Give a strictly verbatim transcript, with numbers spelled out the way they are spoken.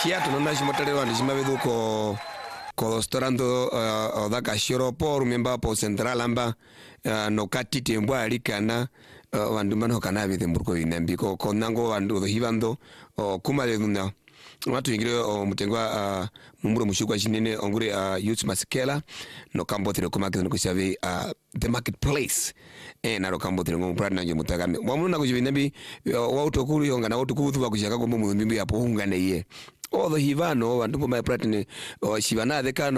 cia tunona cimotererwa ni cimabithuko ko restaurando uh, oda kashiro por memba po central amba uh, no katiti mbwali kana uh, wandu mano kana bithe mburko inembi ko konango wandu hivando uh, kumale nuna watu ingire o mutengwa uh, mumburo mushukwa chinene ongure uh, youth maskela no kambotire ko market no kusave uh, the marketplace eh na ro kambotire ngo brand nanje mutagame wamuna ko jibinembi uh, wa utokuru yonga na utukuvu wa kushaka ko mu mbimbi yapo hungane ye all the hivano wandu po my brand ni uh, shibana de